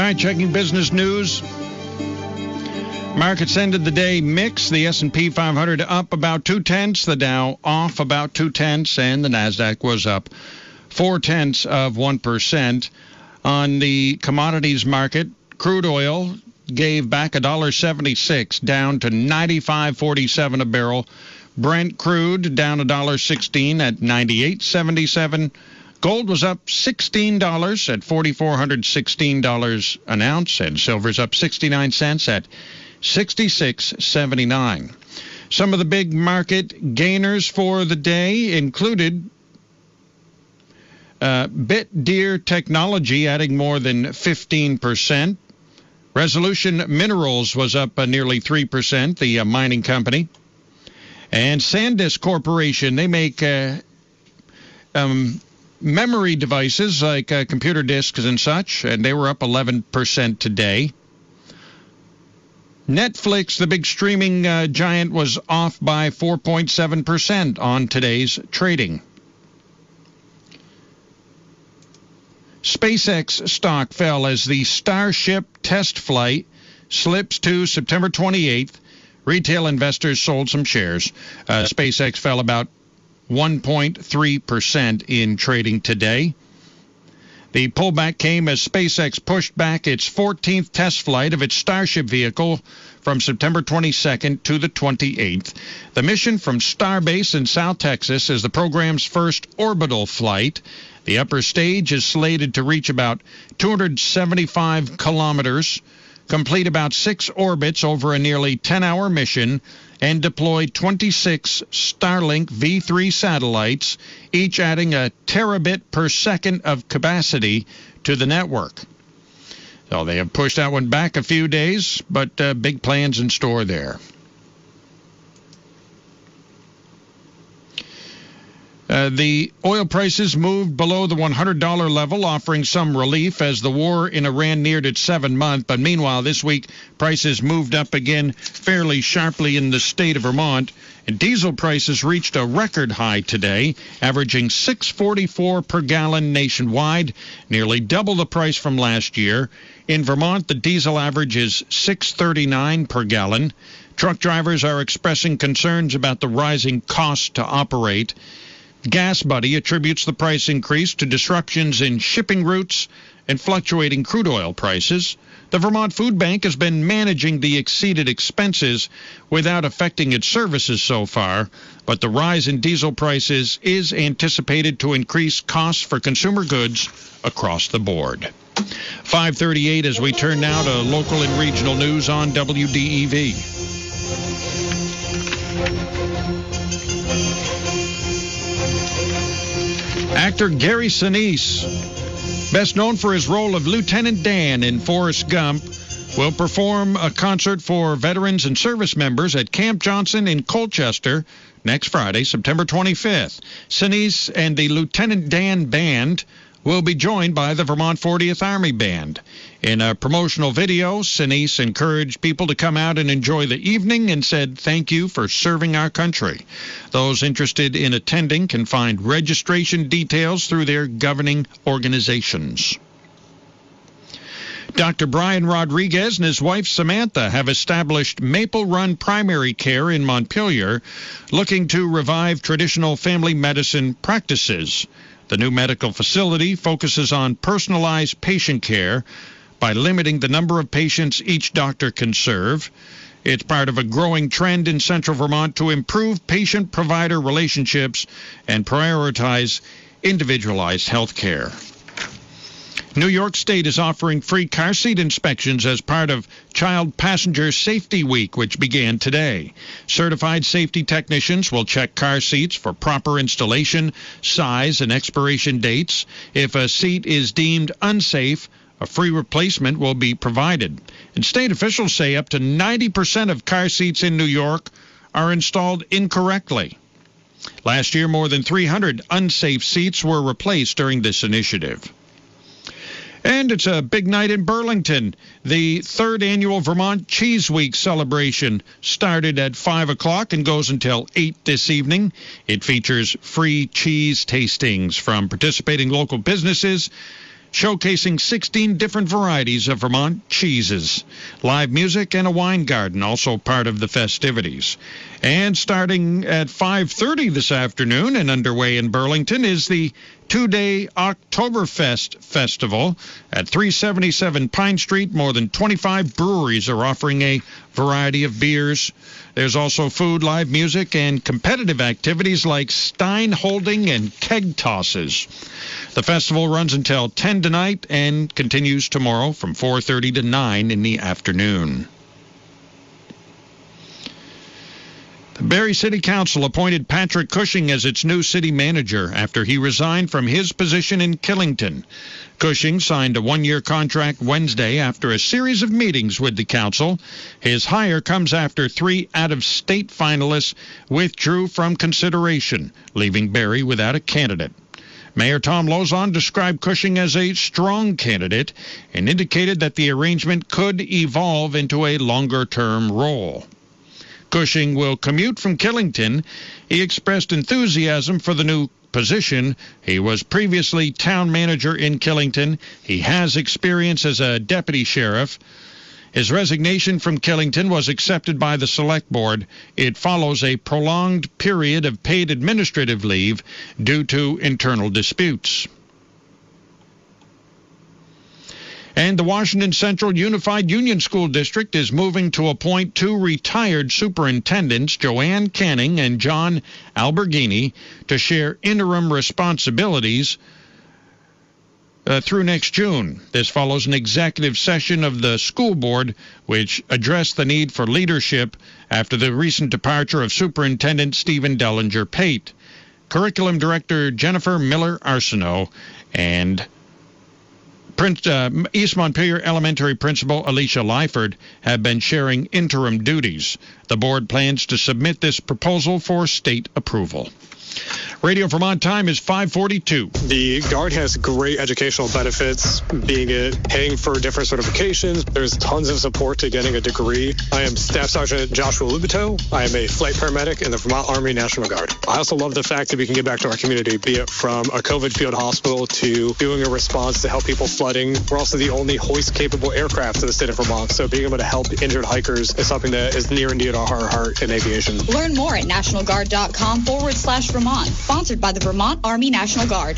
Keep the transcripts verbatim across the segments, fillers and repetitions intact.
right, checking business news. Markets ended the day mixed. The S and P five hundred up about two-tenths, the Dow off about two-tenths, and the NASDAQ was up four-tenths of one percent. On the commodities market, crude oil gave back one dollar seventy-six, down to ninety-five forty-seven a barrel. Brent crude down one dollar sixteen at ninety-eight seventy-seven. Gold was up sixteen dollars at four thousand four hundred sixteen dollars an ounce, and silver's up sixty-nine cents at sixty-six seventy-nine. Some of the big market gainers for the day included uh, Bitdeer Technology adding more than fifteen percent. Resolution Minerals was up uh, nearly three percent, the uh, mining company. And SanDisk Corporation, they make uh, um, memory devices like uh, computer disks and such, and they were up eleven percent today. Netflix, the big streaming uh, giant, was off by four point seven percent on today's trading. SpaceX stock fell as the Starship test flight slips to September twenty-eighth. Retail investors sold some shares. Uh, SpaceX fell about one point three percent in trading today. The pullback came as SpaceX pushed back its fourteenth test flight of its Starship vehicle from September twenty-second to the twenty-eighth. The mission from Starbase in South Texas is the program's first orbital flight. The upper stage is slated to reach about two hundred seventy-five kilometers, complete about six orbits over a nearly ten-hour mission, and deploy twenty-six Starlink V three satellites, each adding a terabit per second of capacity to the network. So they have pushed that one back a few days, but uh, big plans in store there. Uh, the oil prices moved below the one hundred dollars level, offering some relief as the war in Iran neared its seven-month. But meanwhile, this week, prices moved up again fairly sharply in the state of Vermont. And diesel prices reached a record high today, averaging six forty-four per gallon nationwide, nearly double the price from last year. In Vermont, the diesel average is six thirty-nine per gallon. Truck drivers are expressing concerns about the rising cost to operate. GasBuddy attributes the price increase to disruptions in shipping routes and fluctuating crude oil prices. The Vermont Food Bank has been managing the exceeded expenses without affecting its services so far, but the rise in diesel prices is anticipated to increase costs for consumer goods across the board. five thirty-eight as we turn now to local and regional news on W D E V. Actor Gary Sinise, best known for his role of Lieutenant Dan in Forrest Gump, will perform a concert for veterans and service members at Camp Johnson in Colchester next Friday, September twenty-fifth. Sinise and the Lieutenant Dan Band will be joined by the Vermont fortieth Army Band. In a promotional video, Sinise encouraged people to come out and enjoy the evening and said thank you for serving our country. Those interested in attending can find registration details through their governing organizations. Doctor Brian Rodriguez and his wife Samantha have established Maple Run Primary Care in Montpelier, looking to revive traditional family medicine practices. The new medical facility focuses on personalized patient care by limiting the number of patients each doctor can serve. It's part of a growing trend in central Vermont to improve patient-provider relationships and prioritize individualized health care. New York State is offering free car seat inspections as part of Child Passenger Safety Week, which began today. Certified safety technicians will check car seats for proper installation, size, and expiration dates. If a seat is deemed unsafe, a free replacement will be provided. And state officials say up to ninety percent of car seats in New York are installed incorrectly. Last year, more than three hundred unsafe seats were replaced during this initiative. And it's a big night in Burlington. The third annual Vermont Cheese Week celebration started at five o'clock and goes until eight this evening. It features free cheese tastings from participating local businesses, showcasing sixteen different varieties of Vermont cheeses. Live music and a wine garden also part of the festivities. And starting at five thirty this afternoon and underway in Burlington is the two-day Oktoberfest Festival. At three seventy-seven Pine Street, more than twenty-five breweries are offering a variety of beers. There's also food, live music, and competitive activities like stein holding and keg tosses. The festival runs until ten tonight and continues tomorrow from four thirty to nine in the afternoon. The Barrie City Council appointed Patrick Cushing as its new city manager after he resigned from his position in Killington. Cushing signed a one-year contract Wednesday after a series of meetings with the council. His hire comes after three out-of-state finalists withdrew from consideration, leaving Barrie without a candidate. Mayor Tom Lozon described Cushing as a strong candidate and indicated that the arrangement could evolve into a longer-term role. Cushing will commute from Killington. He expressed enthusiasm for the new position. He was previously town manager in Killington. He has experience as a deputy sheriff. His resignation from Killington was accepted by the Select Board. It follows a prolonged period of paid administrative leave due to internal disputes. And the Washington Central Unified Union School District is moving to appoint two retired superintendents, Joanne Canning and John Alberghini, to share interim responsibilities uh, through next June. This follows an executive session of the school board, which addressed the need for leadership after the recent departure of Superintendent Stephen Dellinger Pate. Curriculum Director Jennifer Miller Arsenault and Prince, uh, East Montpelier Elementary Principal Alicia Lyford have been sharing interim duties. The board plans to submit this proposal for state approval. Radio Vermont time is five forty-two. The Guard has great educational benefits, being it paying for different certifications. There's tons of support to getting a degree. I am Staff Sergeant Joshua Lubito. I am a flight paramedic in the Vermont Army National Guard. I also love the fact that we can give back to our community, be it from a COVID field hospital to doing a response to help people flooding. We're also the only hoist-capable aircraft in the state of Vermont, so being able to help injured hikers is something that is near and dear to our heart in aviation. Learn more at nationalguard.com forward slash Vermont. Sponsored by the Vermont Army National Guard.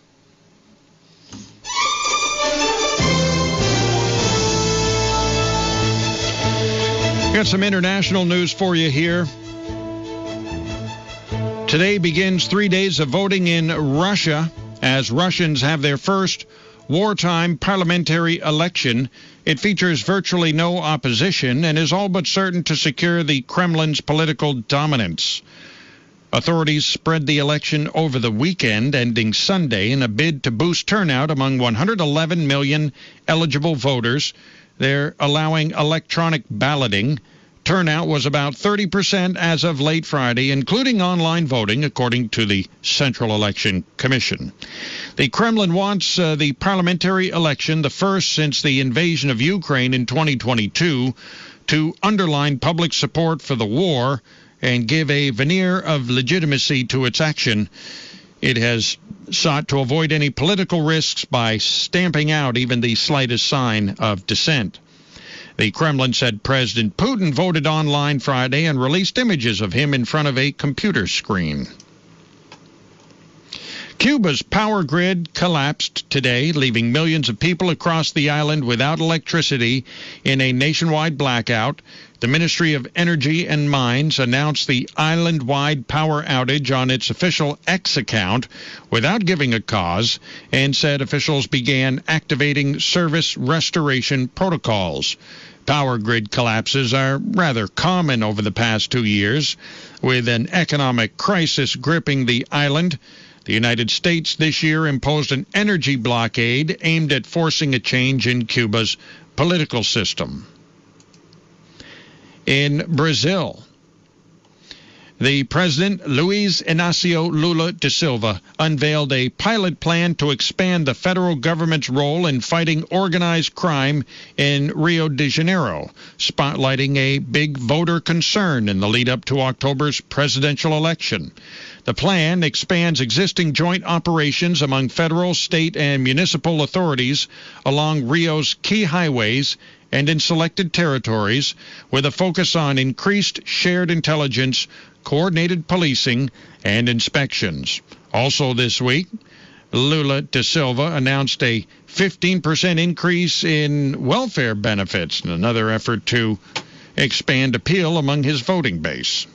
Got some international news for you here. Today begins three days of voting in Russia as Russians have their first wartime parliamentary election. It features virtually no opposition and is all but certain to secure the Kremlin's political dominance. Authorities spread the election over the weekend, ending Sunday, in a bid to boost turnout among one hundred eleven million eligible voters. They're allowing electronic balloting. Turnout was about thirty percent as of late Friday, including online voting, according to the Central Election Commission. The Kremlin wants uh, the parliamentary election, the first since the invasion of Ukraine in twenty twenty-two, to underline public support for the war and give a veneer of legitimacy to its action. It has sought to avoid any political risks by stamping out even the slightest sign of dissent. The Kremlin said President Putin voted online Friday and released images of him in front of a computer screen. Cuba's power grid collapsed today, leaving millions of people across the island without electricity in a nationwide blackout. The Ministry of Energy and Mines announced the island-wide power outage on its official X account without giving a cause and said officials began activating service restoration protocols. Power grid collapses are rather common over the past two years, with an economic crisis gripping the island. The United States this year imposed an energy blockade aimed at forcing a change in Cuba's political system. In Brazil, The president, Luiz Inácio Lula da Silva, unveiled a pilot plan to expand the federal government's role in fighting organized crime in Rio de Janeiro, spotlighting a big voter concern in the lead-up to October's presidential election. The plan expands existing joint operations among federal, state, and municipal authorities along Rio's key highways and in selected territories, with a focus on increased shared intelligence, coordinated policing, and inspections. Also this week, Lula da Silva announced a fifteen percent increase in welfare benefits, another effort to expand appeal among his voting base.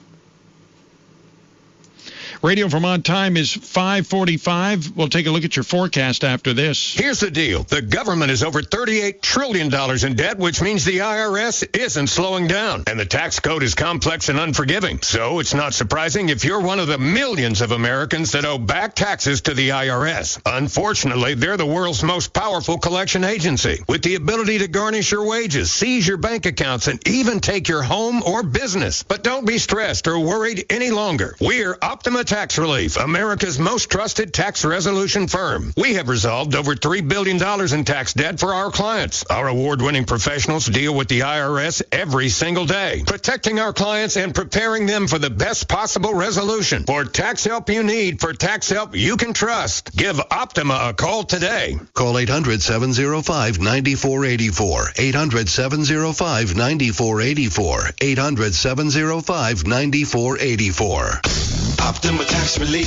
Radio Vermont time is five forty-five. We'll take a look at your forecast after this. Here's the deal. The government is over thirty-eight trillion dollars in debt, which means the I R S isn't slowing down. And the tax code is complex and unforgiving. So it's not surprising if you're one of the millions of Americans that owe back taxes to the I R S. Unfortunately, they're the world's most powerful collection agency, with the ability to garnish your wages, seize your bank accounts, and even take your home or business. But don't be stressed or worried any longer. We're Optima Tax Relief, America's most trusted tax resolution firm. We have resolved over three billion dollars in tax debt for our clients. Our award-winning professionals deal with the I R S every single day, protecting our clients and preparing them for the best possible resolution. For tax help you need, for tax help you can trust, give Optima a call today. Call eight hundred, seven oh five, nine four eight four. eight hundred, seven oh five, nine four eight four. eight hundred, seven oh five, nine four eight four. Optima Tax Relief.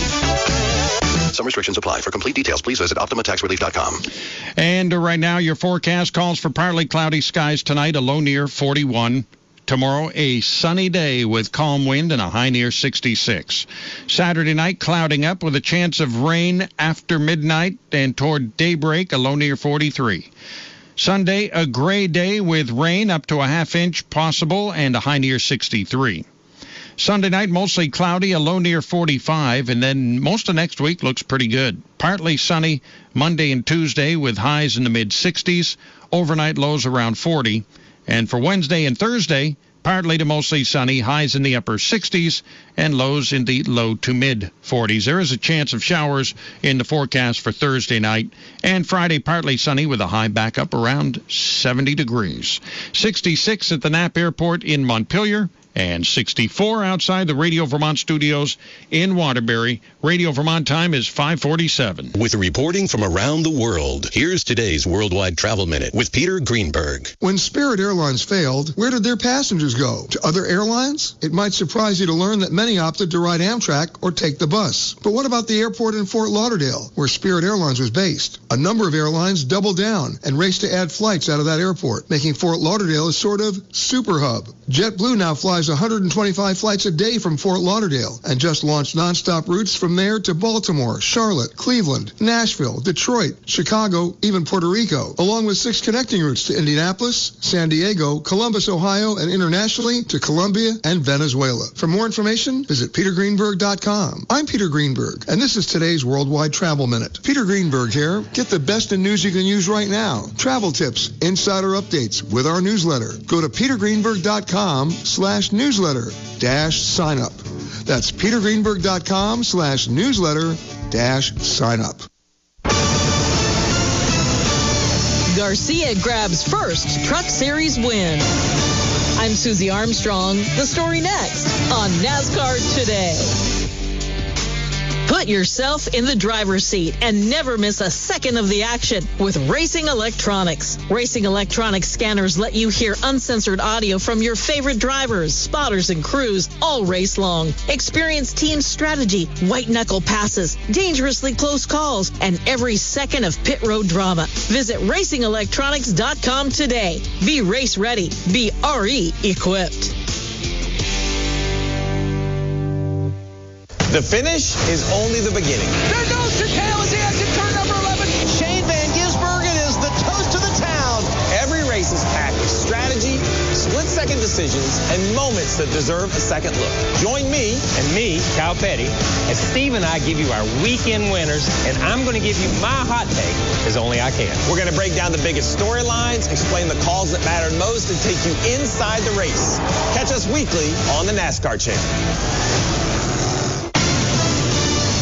Some restrictions apply. For complete details, please visit optima tax relief dot com. And uh, right now, your forecast calls for partly cloudy skies tonight, a low near forty-one. Tomorrow, a sunny day with calm wind and a high near sixty-six. Saturday night, clouding up with a chance of rain after midnight and toward daybreak, a low near forty-three. Sunday, a gray day with rain up to a half inch possible and a high near sixty-three. Sunday night, mostly cloudy, a low near forty-five, and then most of next week looks pretty good. Partly sunny Monday and Tuesday with highs in the mid-sixties, overnight lows around forty. And for Wednesday and Thursday, partly to mostly sunny, highs in the upper sixties and lows in the low to mid-forties. There is a chance of showers in the forecast for Thursday night, and Friday partly sunny with a high back up around seventy degrees. sixty-six at the Knapp Airport in Montpelier, and sixty-four outside the Radio Vermont studios in Waterbury. Radio Vermont time is five forty-seven. With reporting from around the world, here's today's Worldwide Travel Minute with Peter Greenberg. When Spirit Airlines failed, where did their passengers go? To other airlines? It might surprise you to learn that many opted to ride Amtrak or take the bus. But what about the airport in Fort Lauderdale, where Spirit Airlines was based? A number of airlines doubled down and raced to add flights out of that airport, making Fort Lauderdale a sort of super hub. JetBlue now flies one hundred twenty-five flights a day from Fort Lauderdale and just launched nonstop routes from there to Baltimore, Charlotte, Cleveland, Nashville, Detroit, Chicago, even Puerto Rico, along with six connecting routes to Indianapolis, San Diego, Columbus, Ohio, and internationally to Colombia and Venezuela. For more information, visit peter greenberg dot com. I'm Peter Greenberg, and this is today's Worldwide Travel Minute. Peter Greenberg here. Get the best in news you can use right now. Travel tips, insider updates with our newsletter. Go to peter greenberg dot com slash newsletter dash sign up. That's peter greenberg dot com slash newsletter dash sign up. Garcia grabs first Truck Series win. I'm Susie Armstrong. The story next on NASCAR Today. Put yourself in the driver's seat and never miss a second of the action with Racing Electronics. Racing Electronics scanners let you hear uncensored audio from your favorite drivers, spotters, and crews all race long. Experience team strategy, white-knuckle passes, dangerously close calls, and every second of pit road drama. Visit racing electronics dot com today. Be race ready. Be R E equipped. The finish is only the beginning. There goes Chicale as he has to turn number eleven. Shane Van Gisbergen is the toast of the town. Every race is packed with strategy, split-second decisions, and moments that deserve a second look. Join me and me, Cal Petty, as Steve and I give you our weekend winners, and I'm going to give you my hot take as only I can. We're going to break down the biggest storylines, explain the calls that mattered most, and take you inside the race. Catch us weekly on the NASCAR Channel.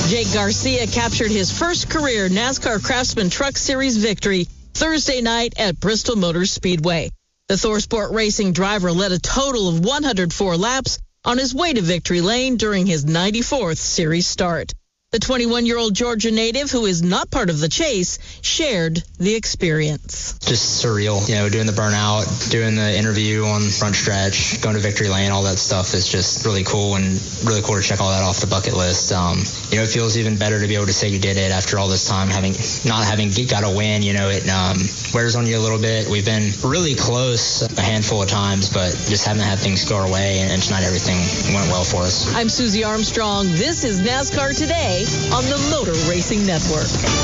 Jake Garcia captured his first career NASCAR Craftsman Truck Series victory Thursday night at Bristol Motor Speedway. The ThorSport Racing driver led a total of one hundred four laps on his way to victory lane during his ninety-fourth series start. The twenty-one-year-old Georgia native, who is not part of the chase, shared the experience. Just surreal, you know, doing the burnout, doing the interview on front stretch, going to victory lane, all that stuff is just really cool and really cool to check all that off the bucket list. Um, you know, it feels even better to be able to say you did it after all this time, having not having got a win. You know, it um, wears on you a little bit. We've been really close a handful of times, but just haven't had things go our way, and, and tonight everything went well for us. I'm Susie Armstrong. This is NASCAR Today on the Motor Racing Network.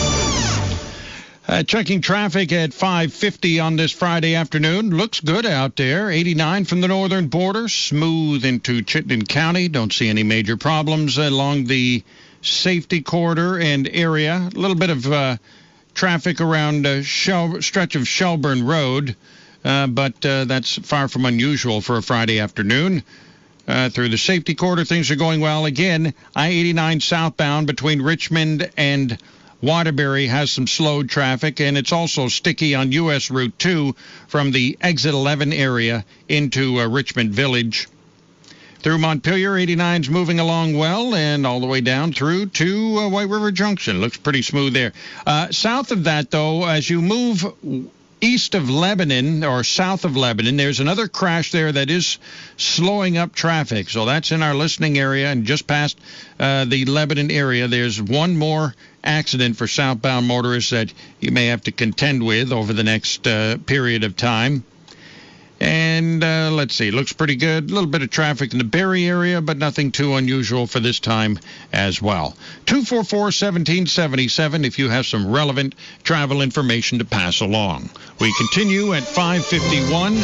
Uh, checking traffic at five fifty on this Friday afternoon. Looks good out there. eighty-nine from the northern border, smooth into Chittenden County. Don't see any major problems along the safety corridor and area. A little bit of uh, traffic around a Shel- stretch of Shelburne Road, uh, but uh, that's far from unusual for a Friday afternoon. Uh, through the safety corridor, things are going well. Again, I eighty-nine southbound between Richmond and Waterbury has some slowed traffic, and it's also sticky on U S Route two from the exit eleven area into uh, Richmond Village. Through Montpelier, eighty-nine's moving along well, and all the way down through to uh, White River Junction. Looks pretty smooth there. Uh, south of that, though, as you move east of Lebanon or south of Lebanon, there's another crash there that is slowing up traffic. So that's in our listening area, and just past uh, the Lebanon area, there's one more accident for southbound motorists that you may have to contend with over the next uh, period of time. And uh, let's see, looks pretty good. A little bit of traffic in the Barrie area, but nothing too unusual for this time as well. two four four, one seven seven seven if you have some relevant travel information to pass along. We continue at five fifty-one.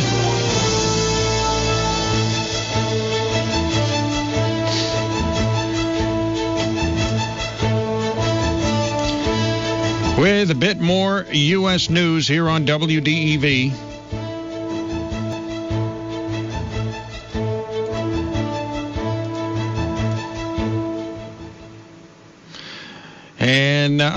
With a bit more U S news here on W D E V. And uh,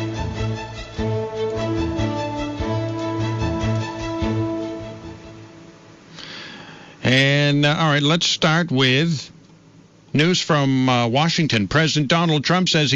and uh, all right, let's start with news from uh, Washington. President Donald Trump says he